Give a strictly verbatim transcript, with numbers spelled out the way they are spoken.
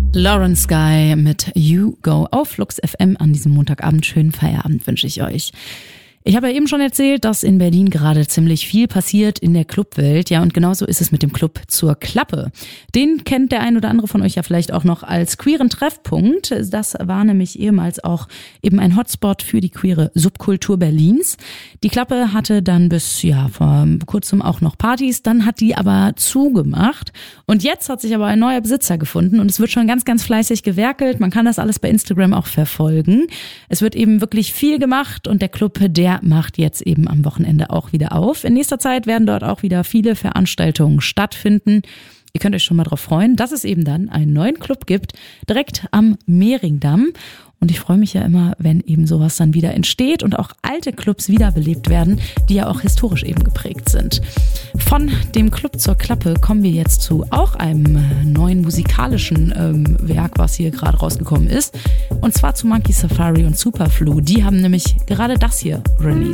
Lauren Sky mit You Go auf Flux F M an diesem Montagabend. Schönen Feierabend wünsche ich euch. Ich habe ja eben schon erzählt, dass in Berlin gerade ziemlich viel passiert in der Clubwelt. Ja, und genauso ist es mit dem Club zur Klappe. Den kennt der ein oder andere von euch ja vielleicht auch noch als queeren Treffpunkt. Das war nämlich ehemals auch eben ein Hotspot für die queere Subkultur Berlins. Die Klappe hatte dann bis, ja, vor kurzem auch noch Partys. Dann hat die aber zugemacht. Und jetzt hat sich aber ein neuer Besitzer gefunden und es wird schon ganz, ganz fleißig gewerkelt. Man kann das alles bei Instagram auch verfolgen. Es wird eben wirklich viel gemacht und der Club, der macht jetzt eben am Wochenende auch wieder auf. In nächster Zeit werden dort auch wieder viele Veranstaltungen stattfinden. Ihr könnt euch schon mal drauf freuen, dass es eben dann einen neuen Club gibt, direkt am Mehringdamm. Und ich freue mich ja immer, wenn eben sowas dann wieder entsteht und auch alte Clubs wiederbelebt werden, die ja auch historisch eben geprägt sind. Von dem Club zur Klappe kommen wir jetzt zu auch einem neuen musikalischen ähm, Werk, was hier gerade rausgekommen ist. Und zwar zu Monkey Safari und Superflu. Die haben nämlich gerade das hier released.